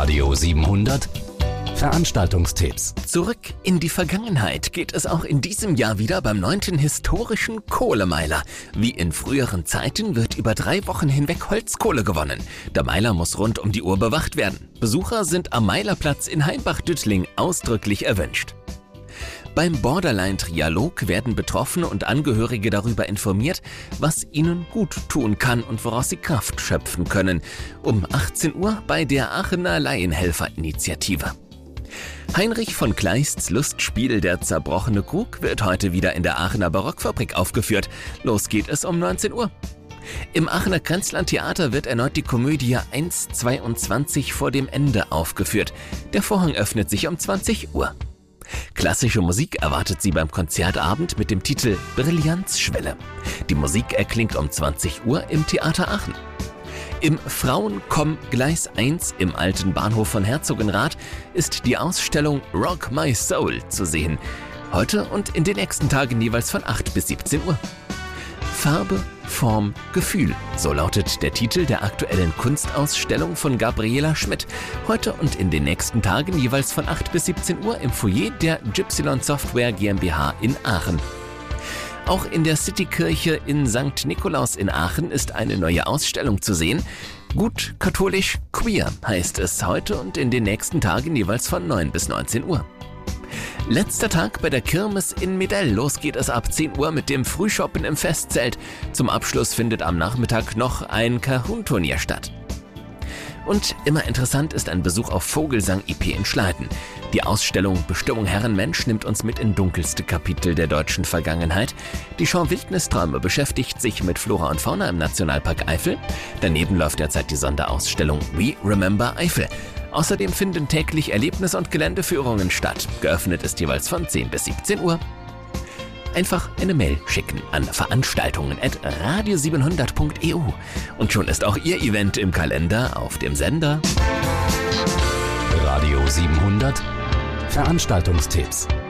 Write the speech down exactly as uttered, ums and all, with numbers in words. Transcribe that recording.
Radio siebenhundert Veranstaltungstipps. Zurück in die Vergangenheit geht es auch in diesem Jahr wieder beim neunten historischen Kohlemeiler. Wie in früheren Zeiten wird über drei Wochen hinweg Holzkohle gewonnen. Der Meiler muss rund um die Uhr bewacht werden. Besucher sind am Meilerplatz in Heimbach-Düttling ausdrücklich erwünscht. Beim Borderline-Trialog werden Betroffene und Angehörige darüber informiert, was ihnen gut tun kann und woraus sie Kraft schöpfen können. Um achtzehn Uhr bei der Aachener Laienhelfer-Initiative. Heinrich von Kleists Lustspiel Der zerbrochene Krug wird heute wieder in der Aachener Barockfabrik aufgeführt. Los geht es um neunzehn Uhr. Im Aachener Grenzland-Theater wird erneut die Komödie eins zweiundzwanzig vor dem Ende aufgeführt. Der Vorhang öffnet sich um zwanzig Uhr. Klassische Musik erwartet Sie beim Konzertabend mit dem Titel Brillanzschwelle. Die Musik erklingt um zwanzig Uhr im Theater Aachen. Im Frauenkomm Gleis eins im alten Bahnhof von Herzogenrath ist die Ausstellung Rock My Soul zu sehen. Heute und in den nächsten Tagen jeweils von acht bis siebzehn Uhr. Farbe, Form, Gefühl, so lautet der Titel der aktuellen Kunstausstellung von Gabriela Schmidt. Heute und in den nächsten Tagen jeweils von acht bis siebzehn Uhr im Foyer der Gypsilon Software GmbH in Aachen. Auch in der Citykirche in Sankt Nikolaus in Aachen ist eine neue Ausstellung zu sehen. Gut katholisch queer heißt es heute und in den nächsten Tagen jeweils von neun bis neunzehn Uhr. Letzter Tag bei der Kirmes in Medell. Los geht es ab zehn Uhr mit dem Frühshoppen im Festzelt. Zum Abschluss findet am Nachmittag noch ein Kahun-Turnier statt. Und immer interessant ist ein Besuch auf Vogelsang I P in Schleiden. Die Ausstellung Bestimmung Herrenmensch nimmt uns mit in dunkelste Kapitel der deutschen Vergangenheit. Die Schau Wildnisträume beschäftigt sich mit Flora und Fauna im Nationalpark Eifel. Daneben läuft derzeit die Sonderausstellung We Remember Eifel. Außerdem finden täglich Erlebnis- und Geländeführungen statt. Geöffnet ist jeweils von zehn bis siebzehn Uhr. Einfach eine Mail schicken an veranstaltungen at radio siebenhundert punkt e u und schon ist auch Ihr Event im Kalender auf dem Sender. Radio siebenhundert Veranstaltungstipps.